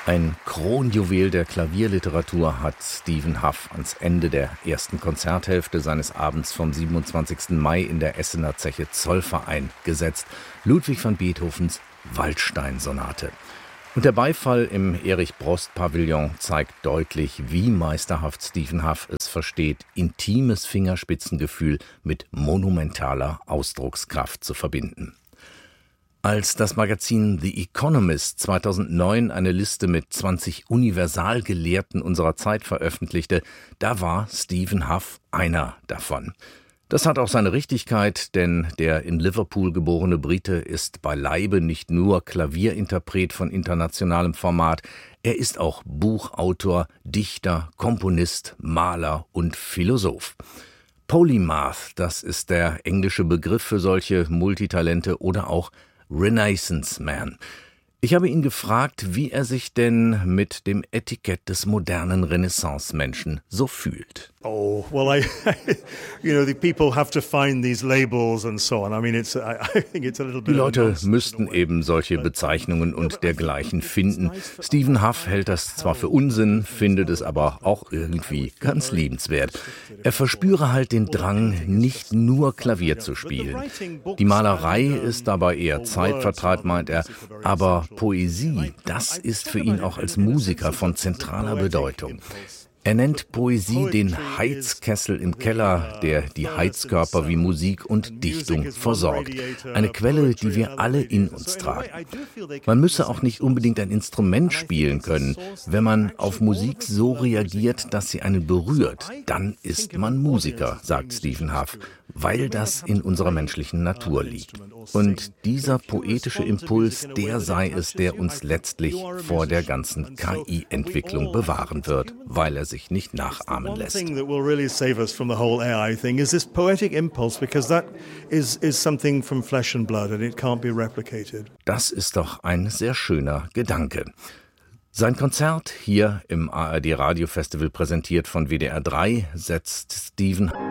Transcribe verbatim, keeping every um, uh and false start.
Ein Kronjuwel der Klavierliteratur hat Stephen Hough ans Ende der ersten Konzerthälfte seines Abends vom siebenundzwanzigsten Mai in der Essener Zeche Zollverein gesetzt. Ludwig van Beethovens Waldstein-Sonate. Und der Beifall im Erich-Brost-Pavillon zeigt deutlich, wie meisterhaft Stephen Hough es versteht, intimes Fingerspitzengefühl mit monumentaler Ausdruckskraft zu verbinden. Als das Magazin The Economist zweitausendneun eine Liste mit zwanzig Universalgelehrten unserer Zeit veröffentlichte, da war Stephen Hough einer davon. Das hat auch seine Richtigkeit, denn der in Liverpool geborene Brite ist beileibe nicht nur Klavierinterpret von internationalem Format, er ist auch Buchautor, Dichter, Komponist, Maler und Philosoph. Polymath, das ist der englische Begriff für solche Multitalente, oder auch Renaissance Man. Ich habe ihn gefragt, wie er sich denn mit dem Etikett des modernen Renaissance-Menschen so fühlt. Oh, well, I, you know, the people have to find these labels and so on. I mean, it's, I, I think it's a little bit. Die Leute müssten eben solche Bezeichnungen und dergleichen finden. Stephen Hough hält das zwar für Unsinn, findet es aber auch irgendwie ganz liebenswert. Er verspüre halt den Drang, nicht nur Klavier zu spielen. Die Malerei ist dabei eher Zeitvertreib, meint er, aber Poesie, das ist für ihn auch als Musiker von zentraler Bedeutung. Er nennt Poesie den Heizkessel im Keller, der die Heizkörper wie Musik und Dichtung versorgt. Eine Quelle, die wir alle in uns tragen. Man müsse auch nicht unbedingt ein Instrument spielen können. Wenn man auf Musik so reagiert, dass sie einen berührt, dann ist man Musiker, sagt Stephen Hough, weil das in unserer menschlichen Natur liegt. Und dieser poetische Impuls, der sei es, der uns letztlich vor der ganzen K I-Entwicklung bewahren wird, weil er sich nicht nachahmen lässt. Das ist doch ein sehr schöner Gedanke. Sein Konzert hier im A R D Radiofestival, präsentiert von W D R drei, setzt Stephen